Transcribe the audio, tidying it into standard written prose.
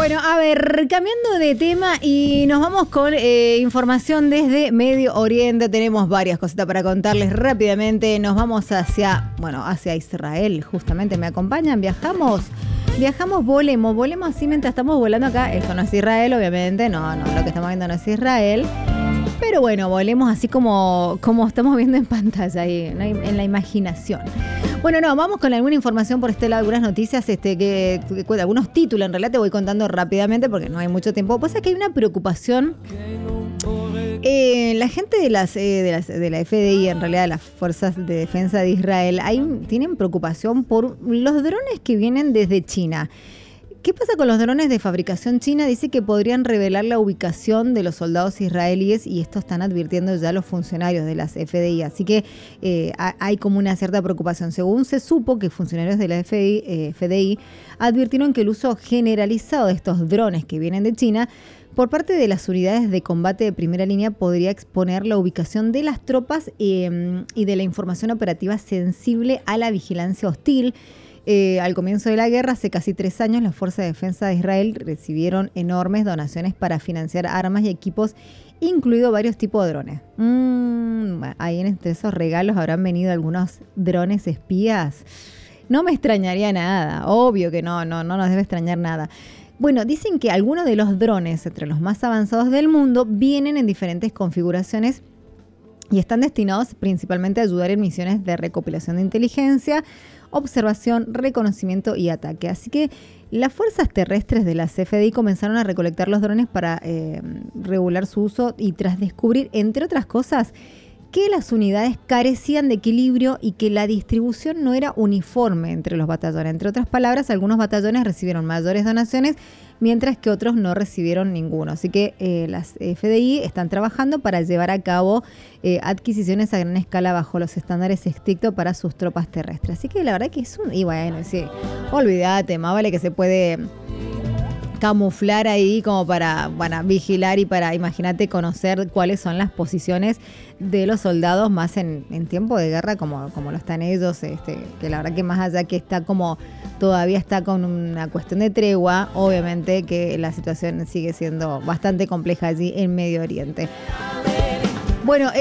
Bueno, a ver, cambiando de tema y nos vamos con información desde Medio Oriente. Tenemos varias cositas para contarles rápidamente. Nos vamos hacia Israel, justamente. ¿Me acompañan? Viajamos, volemos así mientras estamos volando acá. Esto no es Israel, obviamente. No, lo que estamos viendo no es Israel. Pero bueno, volemos así como estamos viendo en pantalla, ahí, en la imaginación. Bueno, vamos con alguna información por este lado, algunas noticias que algunos títulos. En realidad te voy contando rápidamente porque no hay mucho tiempo. Pasa que hay una preocupación. La gente de la FDI, en realidad de las Fuerzas de Defensa de Israel, tienen preocupación por los drones que vienen desde China. ¿Qué pasa con los drones de fabricación china? Dice que podrían revelar la ubicación de los soldados israelíes y esto están advirtiendo ya los funcionarios de las FDI. Así que hay como una cierta preocupación. Según se supo que funcionarios de la FDI advirtieron que el uso generalizado de estos drones que vienen de China por parte de las unidades de combate de primera línea podría exponer la ubicación de las tropas y de la información operativa sensible a la vigilancia hostil. Al comienzo de la guerra, hace casi 3 años, las Fuerzas de Defensa de Israel recibieron enormes donaciones para financiar armas y equipos, incluido varios tipos de drones. Ahí entre esos regalos habrán venido algunos drones espías. No me extrañaría nada, obvio que no nos debe extrañar nada. Bueno, dicen que algunos de los drones, entre los más avanzados del mundo, vienen en diferentes configuraciones y están destinados principalmente a ayudar en misiones de recopilación de inteligencia, observación, reconocimiento y ataque. Así que las fuerzas terrestres de la CFDI comenzaron a recolectar los drones para regular su uso y tras descubrir, entre otras cosas, que las unidades carecían de equilibrio y que la distribución no era uniforme entre los batallones. Entre otras palabras, algunos batallones recibieron mayores donaciones, mientras que otros no recibieron ninguno. Así que las FDI están trabajando para llevar a cabo adquisiciones a gran escala bajo los estándares estrictos para sus tropas terrestres. Así que la verdad que es sí, olvídate, más vale que se puede camuflar ahí como para vigilar y para, imagínate, conocer cuáles son las posiciones de los soldados más en tiempo de guerra como lo están ellos, que la verdad que más allá que todavía está con una cuestión de tregua, obviamente que la situación sigue siendo bastante compleja allí en Medio Oriente. Bueno,